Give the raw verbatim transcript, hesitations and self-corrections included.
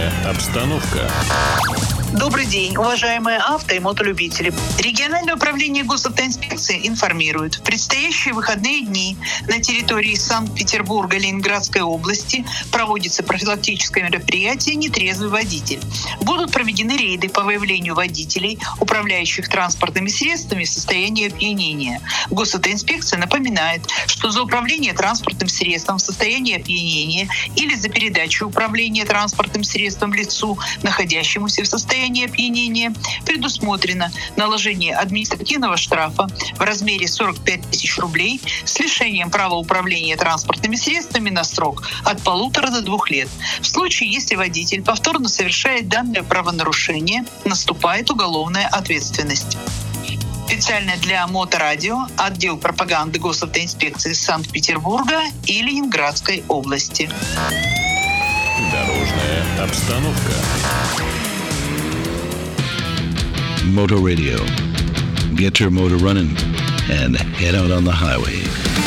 Дорожная обстановка. Добрый день, уважаемые авто- и мотолюбители. Региональное управление госавтоинспекции информирует, в предстоящие выходные дни на территории Санкт-Петербурга, Ленинградской области проводится профилактическое мероприятие «Нетрезвый водитель». Будут проведены рейды по выявлению водителей, управляющих транспортными средствами в состоянии опьянения. Госавтоинспекция напоминает, что за управление транспортным средством в состоянии опьянения или за передачу управления транспортным средством лицу, находящемуся в состоянии опьянения, предусмотрено наложение административного штрафа в размере сорок пять тысяч рублей с лишением права управления транспортными средствами на срок от полутора до двух лет. В случае, если водитель повторно совершает данное правонарушение, наступает уголовная ответственность. Специально для Моторадио, отдел пропаганды госавтоинспекции Санкт-Петербурга и Ленинградской области. Дорожная обстановка. Motor Radio. Get your motor running and head out on the highway.